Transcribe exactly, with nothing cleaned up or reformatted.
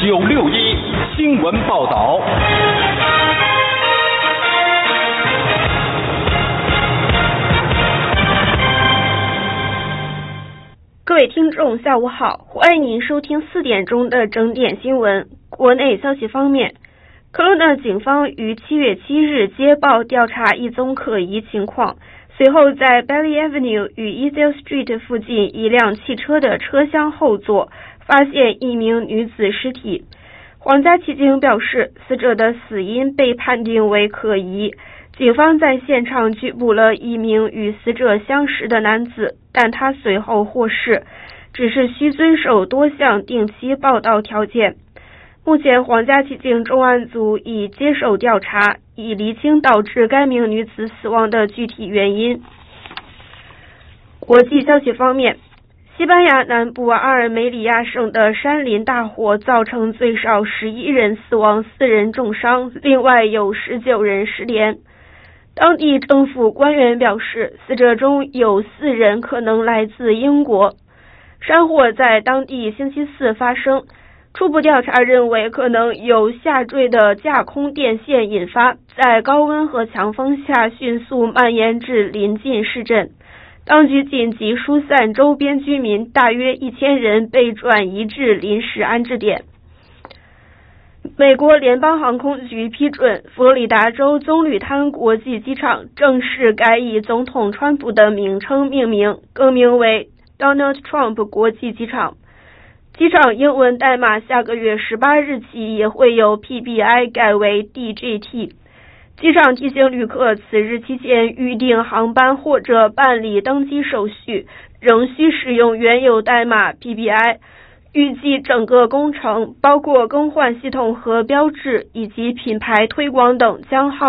九六一新闻报道。 各位听众，下午好，欢迎您收听四点钟的整点新闻。国内消息方面，科罗纳警方于七月七日接报调查一宗可疑情况，随后在 Bailey Avenue 与 Ezel Street 附近一辆汽车的车厢后座发现一名女子尸体。皇家骑警表示，死者的死因被判定为可疑。警方在现场拘捕了一名与死者相识的男子，但他随后获释，只是需遵守多项定期报到条件。目前皇家骑警重案组已接手调查，以厘清导致该名女子死亡的具体原因。国际消息方面，西班牙南部阿尔梅里亚省的山林大火造成最少十一人死亡，四人重伤，另外有十九人失联。当地政府官员表示，死者中有四人可能来自英国。山火在当地星期四发生，初步调查认为可能由下坠的架空电线引发，在高温和强风下迅速蔓延至邻近市镇。当局紧急疏散周边居民，大约一千人被转移至临时安置点。美国联邦航空局批准佛罗里达州棕榈滩国际机场正式改以总统川普的名称命名，更名为 Donald Trump 国际机场。机场英文代码下个月十八日起也会由 P B I 改为 D J T。机场提醒旅客，此日期间预订航班或者办理登机手续仍需使用原有代码 P B I。预计整个工程包括更换系统和标志以及品牌推广等将耗